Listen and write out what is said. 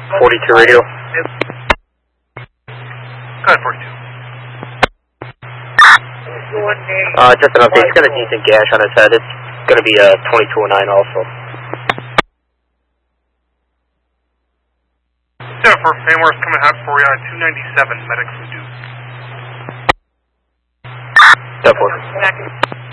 42 radio. Go ahead, 42. Just an update. He's got a decent gash on his head. It's going to be a 2209 also. Jennifer, Fanware's coming out for you on 297, medics reduced. Step 4.